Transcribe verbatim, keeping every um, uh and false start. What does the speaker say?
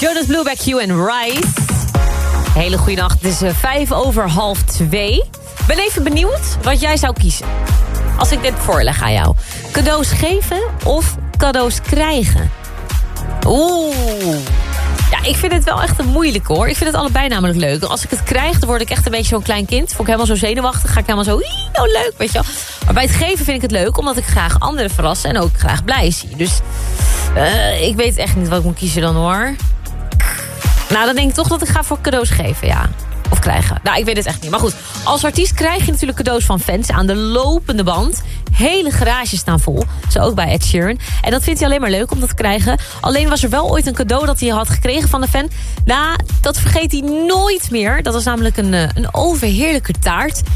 Jonas Blue bij Q en Rice. Hele goede nacht. Het is uh, vijf over half twee. Ik ben even benieuwd wat jij zou kiezen. Als ik dit voorleg aan jou. Cadeaus geven of cadeaus krijgen? Oeh. Ja, ik vind het wel echt een moeilijke hoor. Ik vind het allebei namelijk leuk. Als ik het krijg, dan word ik echt een beetje zo'n klein kind. Vond ik helemaal zo zenuwachtig. Ga ik helemaal zo, nou leuk, weet je wel. Maar bij het geven vind ik het leuk, omdat ik graag anderen verrassen en ook graag blij zie. Dus uh, ik weet echt niet wat ik moet kiezen dan hoor. Nou, dan denk ik toch dat ik ga voor cadeaus geven, ja. Of krijgen. Nou, ik weet het echt niet. Maar goed, als artiest krijg je natuurlijk cadeaus van fans aan de lopende band. Hele garages staan vol. Zo ook bij Ed Sheeran. En dat vindt hij alleen maar leuk om dat te krijgen. Alleen was er wel ooit een cadeau dat hij had gekregen van de fan. Nou, dat vergeet hij nooit meer. Dat was namelijk een, een overheerlijke taart.